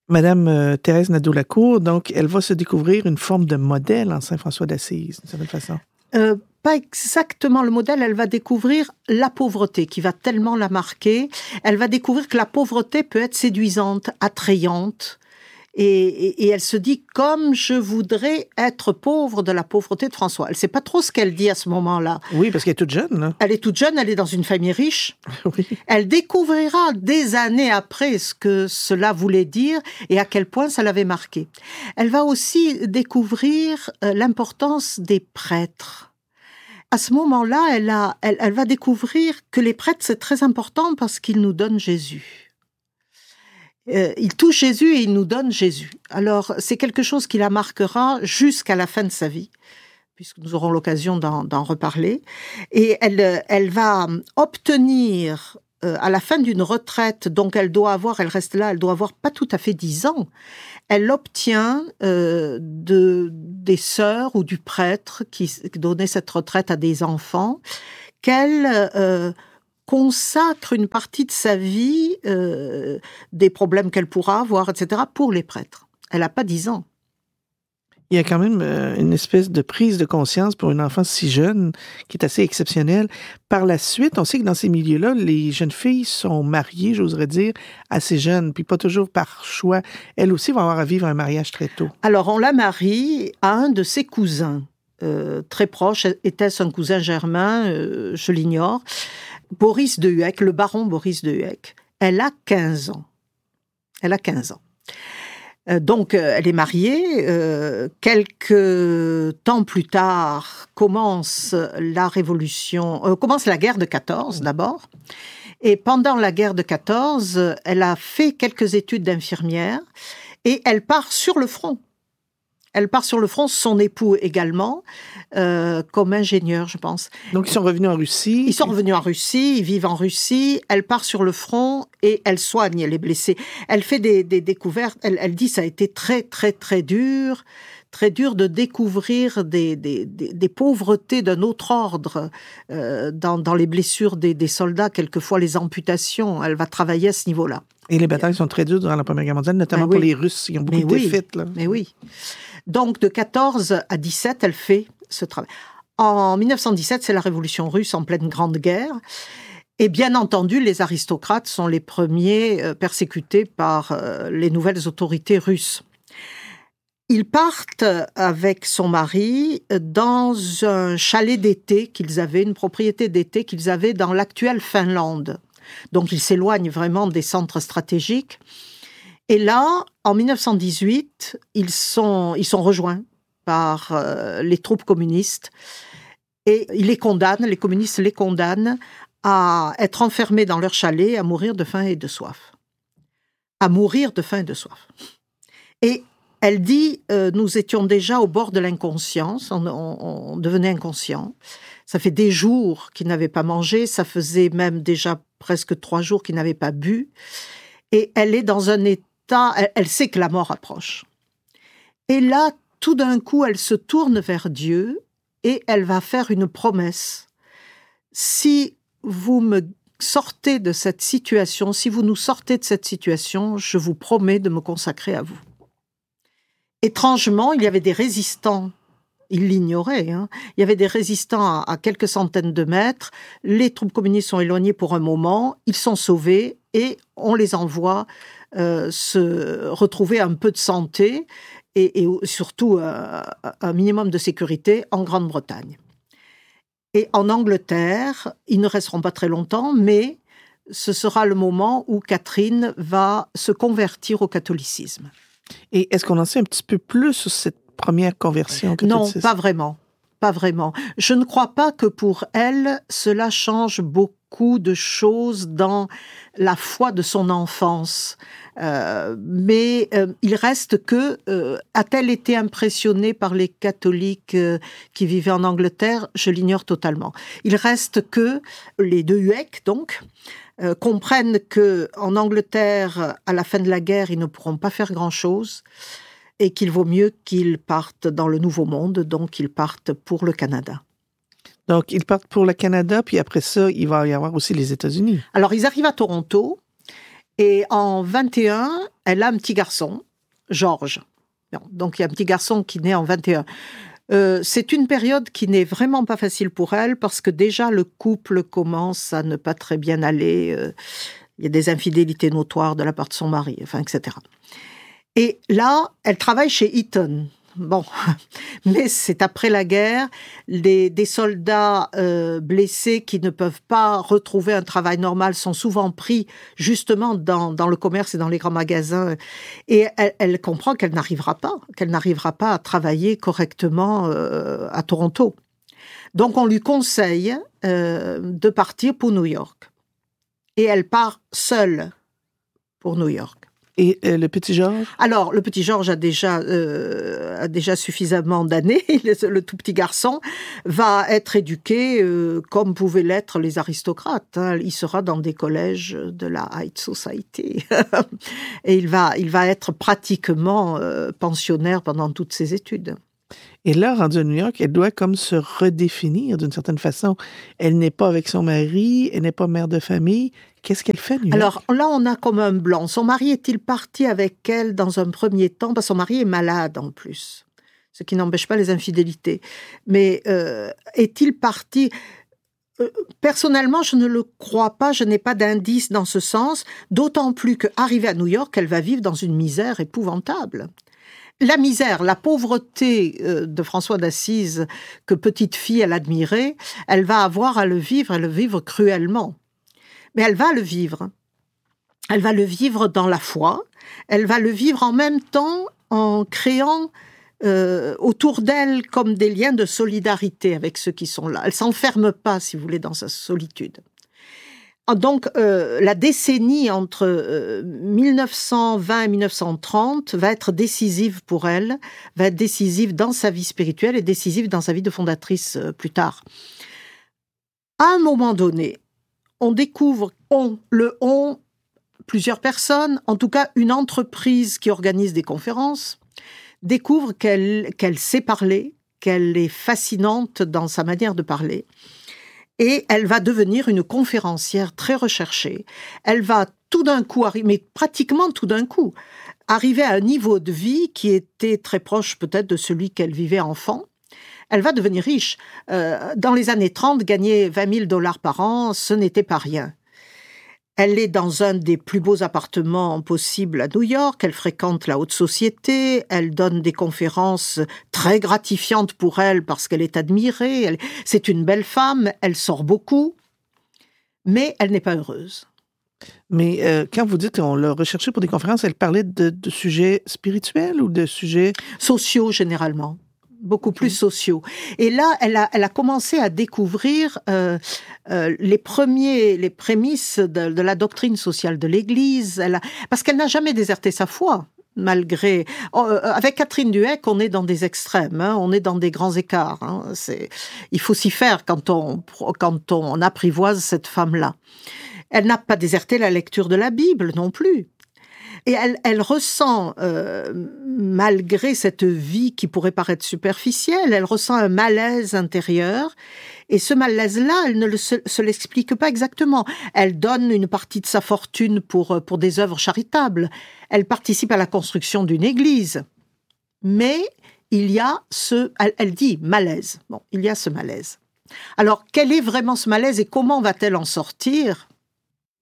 Madame Thérèse Nadeau-Lacour, donc, elle va se découvrir une forme de modèle en Saint-François d'Assise, d'une certaine façon. Pas exactement le modèle, elle va découvrir la pauvreté qui va tellement la marquer. Elle va découvrir que la pauvreté peut être séduisante, attrayante. Et elle se dit, comme je voudrais être pauvre de la pauvreté de François. Elle ne sait pas trop ce qu'elle dit à ce moment-là. Oui, parce qu'elle est toute jeune, là. Elle est toute jeune, elle est dans une famille riche. Oui. Elle découvrira des années après ce que cela voulait dire et à quel point ça l'avait marqué. Elle va aussi découvrir l'importance des prêtres. À ce moment-là, elle va découvrir que les prêtres, c'est très important parce qu'ils nous donnent Jésus. Il touche Jésus et il nous donne Jésus. Alors, c'est quelque chose qui la marquera jusqu'à la fin de sa vie, puisque nous aurons l'occasion d'en reparler. Et elle va obtenir, à la fin d'une retraite, donc elle reste là, elle doit avoir pas tout à fait 10 ans, elle obtient des sœurs ou du prêtre qui donnait cette retraite à des enfants, qu'elle consacre une partie de sa vie, des problèmes qu'elle pourra avoir, etc., pour les prêtres. Elle n'a pas 10 ans. Il y a quand même une espèce de prise de conscience pour une enfant si jeune qui est assez exceptionnelle. Par la suite, on sait que dans ces milieux-là, les jeunes filles sont mariées, j'oserais dire, assez jeunes, puis pas toujours par choix. Elles aussi vont avoir à vivre un mariage très tôt. Alors, on la marie à un de ses cousins, très proche. Était-ce un cousin germain? Je l'ignore. Boris de Huec, le baron Boris de Huec. Elle a 15 ans. Donc, elle est mariée. Quelques temps plus tard, commence la guerre de 14 d'abord. Et pendant la guerre de 14, elle a fait quelques études d'infirmière et elle part sur le front. Son époux également, comme ingénieur, je pense. Donc, ils sont revenus en Russie. Ils vivent en Russie, elle part sur le front et elle soigne les blessés. Elle fait des découvertes, elle dit que ça a été très, très, très dur de découvrir des pauvretés d'un autre ordre dans les blessures des soldats, quelquefois les amputations. Elle va travailler à ce niveau-là. Et les batailles sont très dures durant la Première Guerre mondiale, notamment pour les Russes. Ils ont beaucoup de défaites. Là. Mais oui. Donc, de 14 à 17, elle fait ce travail. En 1917, c'est la Révolution russe en pleine Grande Guerre. Et bien entendu, les aristocrates sont les premiers persécutés par les nouvelles autorités russes. Ils partent avec son mari dans un chalet d'été qu'ils avaient, une propriété d'été qu'ils avaient dans l'actuelle Finlande. Donc, ils s'éloignent vraiment des centres stratégiques. Et là, en 1918, ils sont rejoints par les troupes communistes et les communistes les condamnent à être enfermés dans leur chalet, à mourir de faim et de soif. Et elle dit, nous étions déjà au bord de l'inconscience, on devenait inconscient. Ça fait des jours qu'ils n'avaient pas mangé, ça faisait même déjà presque 3 jours qu'ils n'avaient pas bu. Et elle est dans un état, elle sait que la mort approche. Et là, tout d'un coup, elle se tourne vers Dieu et elle va faire une promesse. Si vous me sortez de cette situation, si vous nous sortez de cette situation, je vous promets de me consacrer à vous. Étrangement, il y avait des résistants. Il l'ignorait. Il y avait des résistants à quelques centaines de mètres. Les troupes communistes sont éloignées pour un moment. Ils sont sauvés et on les envoie se retrouver un peu de santé et surtout un minimum de sécurité en Grande-Bretagne. Et en Angleterre, ils ne resteront pas très longtemps, mais ce sera le moment où Catherine va se convertir au catholicisme. Et est-ce qu'on en sait un petit peu plus sur cette première conversion? Non, pas vraiment. Je ne crois pas que pour elle, cela change beaucoup de choses dans la foi de son enfance. Mais il reste que, a-t-elle été impressionnée par les catholiques qui vivaient en Angleterre? Je l'ignore totalement. Il reste que les de Huec, donc, comprennent qu'en Angleterre, à la fin de la guerre, ils ne pourront pas faire grand-chose et qu'il vaut mieux qu'ils partent dans le Nouveau Monde, donc ils partent pour le Canada. Donc, ils partent pour le Canada, puis après ça, il va y avoir aussi les États-Unis. Alors, ils arrivent à Toronto, Et en 21, elle a un petit garçon, Georges. Donc il y a un petit garçon qui naît en 21. C'est une période qui n'est vraiment pas facile pour elle parce que déjà le couple commence à ne pas très bien aller. Il y a des infidélités notoires de la part de son mari, enfin, etc. Et là, elle travaille chez Eaton. Bon, mais c'est après la guerre, des soldats blessés qui ne peuvent pas retrouver un travail normal sont souvent pris justement dans le commerce et dans les grands magasins. Et elle comprend qu'elle n'arrivera pas à travailler correctement à Toronto. Donc on lui conseille de partir pour New York. Et elle part seule pour New York. Et le petit Georges? Alors, le petit Georges a déjà suffisamment d'années. Le tout petit garçon va être éduqué comme pouvaient l'être les aristocrates. Il sera dans des collèges de la High Society. Et il va être pratiquement pensionnaire pendant toutes ses études. Et là, rendue à New York, elle doit comme se redéfinir d'une certaine façon. Elle n'est pas avec son mari, elle n'est pas mère de famille. Qu'est-ce qu'elle fait à New York? Alors là, on a comme un blanc. Son mari est-il parti avec elle dans un premier temps? Son mari est malade en plus, ce qui n'empêche pas les infidélités. Mais est-il parti? Personnellement, je ne le crois pas, je n'ai pas d'indice dans ce sens, d'autant plus qu'arrivée à New York, elle va vivre dans une misère épouvantable. La misère, la pauvreté de François d'Assise, que petite fille elle admirait, elle va avoir à le vivre cruellement. Mais elle va le vivre. Elle va le vivre dans la foi, elle va le vivre en même temps en créant autour d'elle comme des liens de solidarité avec ceux qui sont là. Elle ne s'enferme pas, si vous voulez, dans sa solitude. Donc, la décennie entre 1920 et 1930 va être décisive pour elle, va être décisive dans sa vie spirituelle et décisive dans sa vie de fondatrice plus tard. À un moment donné, on découvre, plusieurs personnes, en tout cas une entreprise qui organise des conférences, découvre qu'elle sait parler, qu'elle est fascinante dans sa manière de parler. Et elle va devenir une conférencière très recherchée. Elle va tout d'un coup, mais pratiquement tout d'un coup, arriver à un niveau de vie qui était très proche peut-être de celui qu'elle vivait enfant. Elle va devenir riche. Dans les années 30, gagner $20,000 par an, ce n'était pas rien. Elle est dans un des plus beaux appartements possibles à New York, elle fréquente la haute société, elle donne des conférences très gratifiantes pour elle parce qu'elle est admirée, c'est une belle femme, elle sort beaucoup, mais elle n'est pas heureuse. Mais quand vous dites qu'on l'a recherchée pour des conférences, elle parlait de sujets spirituels ou de sujets... Sociaux, généralement. Beaucoup plus sociaux. Et là, elle a commencé à découvrir les prémices de la doctrine sociale de l'Église, parce qu'elle n'a jamais déserté sa foi, malgré... avec Catherine Duhecq, on est dans des extrêmes, on est dans des grands écarts. Il faut s'y faire quand on apprivoise cette femme-là. Elle n'a pas déserté la lecture de la Bible non plus. Et elle ressent, malgré cette vie qui pourrait paraître superficielle, elle ressent un malaise intérieur. Et ce malaise-là, elle ne se l'explique pas exactement. Elle donne une partie de sa fortune pour des œuvres charitables. Elle participe à la construction d'une église. Mais il y a elle dit malaise. Bon, il y a ce malaise. Alors, quel est vraiment ce malaise et comment va-t-elle en sortir ?